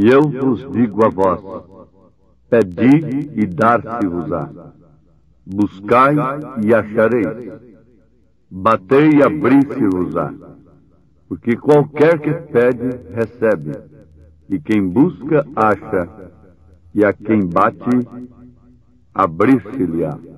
E eu vos digo a vós, pedi e dar-se-vos-á. Buscai e achareis. Batei e abrir-se-vos-á. Porque qualquer que pede, recebe. E quem busca, acha. E a quem bate, abrir-se-lhe-á.